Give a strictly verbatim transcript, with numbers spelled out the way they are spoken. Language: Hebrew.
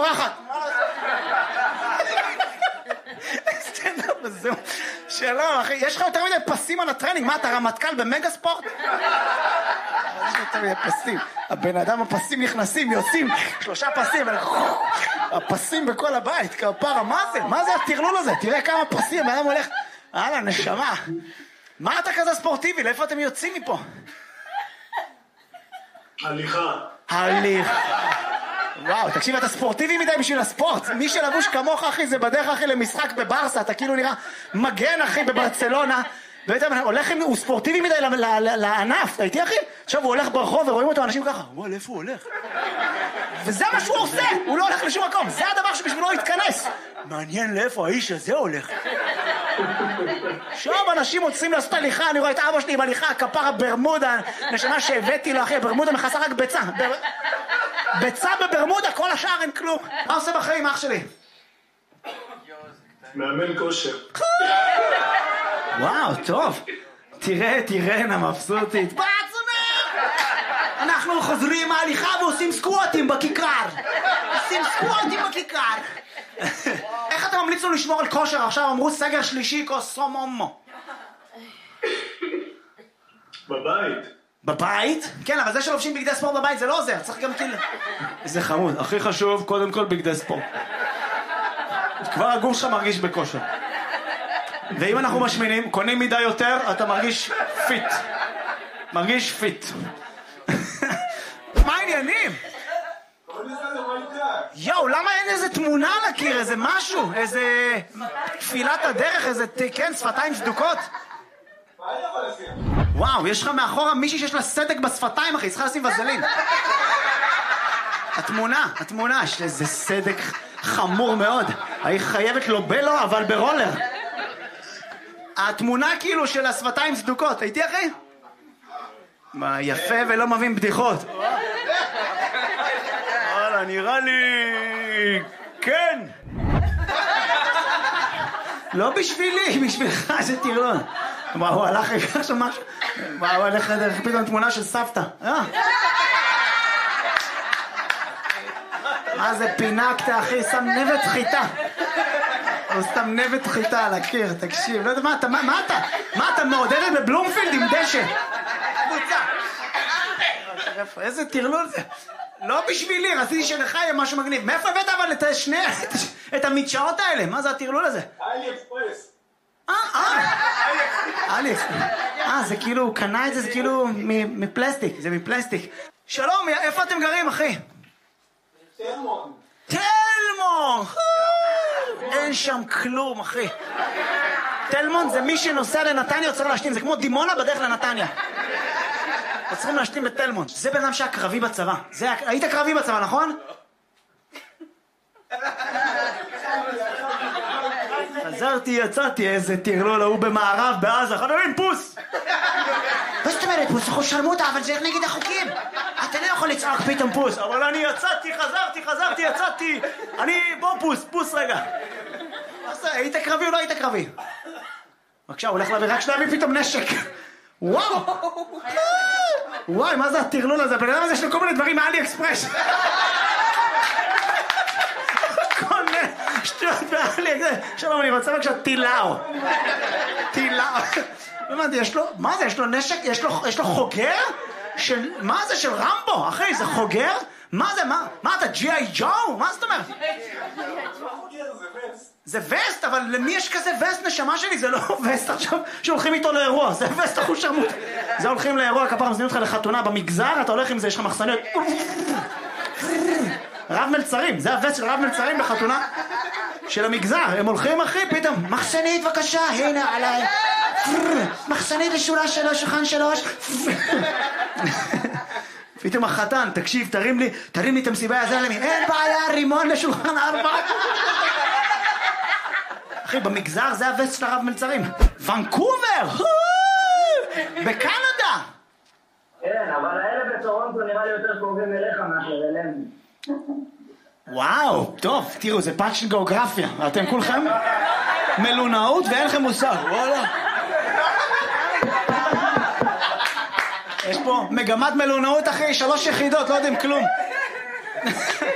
צורחת. סטנדאפ בזום. שלום, אחי, יש לך יותר מדי פסים על הטרנינג, מה, אתה רמטכ"ל במגה ספורט? יש לך יותר מדי פסים. הבן אדם הפסים נכנסים, יוצאים, שלושה פסים, הפסים בכל הבית, כפרה, מה זה? מה זה הטרלול הזה? תראה כמה פסים, הבן אדם הולך, הלאה, נשמה. מה אתה כזה ספורטיבי? לאיפה אתם יוצאים מפה? הליכה. הליכה. וואו, תקשיב, אתה ספורטיבי מדי בשביל הספורט. מי שלבוש כמוך, אחי, זה בדרך, אחי, למשחק בברסה. אתה כאילו נראה מגן, אחי, בברצלונה. ואתה הולך, הוא ספורטיבי מדי לענף. אתה איתי, אחי? עכשיו הוא הולך ברחוב ורואים אותו אנשים ככה. וואו, איפה הוא הולך? וזה מה שהוא עושה. הוא לא הולך לשום מקום. זה הדבר שבשבילו הוא יתכנס. מעניין לאיפה האיש הזה הולך. עכשיו אנשים עוצרים לעשות הליכה. אני רואה את אבא שלי עם הליכה, כפרה ברמודה. נשמה שהבאתי לו, אחי, ברמודה מכסה רק ביצה. ביצה בברמודה, כל השאר אין כלום. מה עושה בחיים, אח שלי? מאמן כושר. וואו, טוב. תראה, תראנה, מבסוטית. בעצמם! אנחנו חוזרים מההליכה ועושים סקואטים בכיכר. עושים סקואטים בכיכר. איך אתה ממליץ לו לשמור על כושר? עכשיו אמרו סגר שלישי, כוסום אומו. בבית. בבית? כן, אבל זה שלובשים בגדי ספורט בבית זה לא עוזר, צריך גם כאילו... איזה חמוד, הכי חשוב, קודם כל בגדי ספורט. כבר הגוף שלך מרגיש בכושר. ואם אנחנו משמינים, קונים מדי יותר, אתה מרגיש פיט. מרגיש פיט. מה העניינים? יואו, למה אין איזה תמונה על הקיר, איזה משהו? איזה... תפילת הדרך, איזה... כן, שפתיים סדוקות? וואו, יש לך מאחורה מישהי שיש לה סדק בשפתיים, אחי, צריכה לשים וזלין. התמונה, התמונה, יש איזה סדק חמור מאוד. היא חייבת לו בלו, אבל ברולר. התמונה כאילו של השפתיים סדוקות, הייתי אחי? מה, יפה ולא מבין בדיחות. וואלה, נראה לי... כן. לא בשבילי, בשבילך, שתראו. מה, הוא הלך רגע שם משהו? מה, הוא הלך דרך פתאום תמונה של סבתא. מה זה פינקת, אחי? שם נבט חיטה. הוא שם נבט חיטה על הקיר, תקשיב. לא יודע, מה אתה, מה אתה? מה אתה מעודדת בבלומפילד עם דשא? קבוצה. איזה טרלול זה. לא בשבילי, רציתי שלך יהיה משהו מגניב. מאיפה הבאת אבל את השני, את המדשאות האלה? מה זה הטרלול הזה? אלי אקספרס. אה, אה. אלף. אה, זה כאילו, הוא קנה את זה, זה כאילו מפלסטיק, זה מפלסטיק. שלום, איפה אתם גרים, אחי? תלמון. תלמון! אין שם כלום, אחי. תלמון זה מי שנוסע לנתניה, צריך להשתים, זה כמו דימונה בדרך לנתניה. צריכים להשתים בתלמון. זה בן אדם שהיה קרבי בצבא. היית קרבי בצבא, נכון? חזרתי, יצאתי, איזה טרלול, הוא במערב, בעזה, חברים, פוס! מה זאת אומרת פוס? אנחנו שרמוטה, אבל זה נגד החוקים. אתה לא יכול לצעוק פתאום פוס. אבל אני יצאתי, חזרתי, חזרתי, יצאתי. אני, בוא פוס, פוס רגע. היית קרבי או לא היית קרבי? בבקשה, הוא הולך להביא רק שניים פתאום נשק. וואו! וואי, מה זה הטרלול הזה? בן אדם הזה יש לו כל מיני דברים מאלי אקספרס. כל מיני שטויות באלי אקספרס. שלום, אני רוצה בבקשה טילאו. טילאו. הבנתי, יש לו, מה זה? יש לו נשק? יש לו, יש לו חוגר? של, מה זה? של רמבו? אחי, זה חוגר? מה זה? מה? מה אתה, ג'י איי ג'ו? מה זאת אומרת? זה וסט, אבל למי יש כזה וסט נשמה שלי? זה לא וסט עכשיו שהולכים איתו לאירוע, זה וסט אחוז שרמוט. זה הולכים לאירוע, כפרה מזמינים אותך לחתונה במגזר, אתה הולך עם זה, יש לך מחסניות. רב מלצרים, זה הווסט של רב מלצרים בחתונה של המגזר. הם הולכים אחי, פתאום, מחסנית בבקשה, הנה עליי. מחסנית לשורה שלוש, שולחן שלוש. פתאום החתן, תקשיב, תרים לי, תרים לי את המסיבה הזה, אין בעיה, רימון לשולחן ארבע. אחי, במגזר זה הווסט של הרב מלצרים. ונקובר! בקנדה! כן, אבל האלה בטורונטו נראה לי יותר קרובים אליך מאשר אלינו. וואו, טוב, תראו, זה פאנץ' של גיאוגרפיה. אתם כולכם מלונאות ואין לכם מושג, וואלה. יש פה מגמת מלונאות אחי, שלוש יחידות, לא יודעים כלום.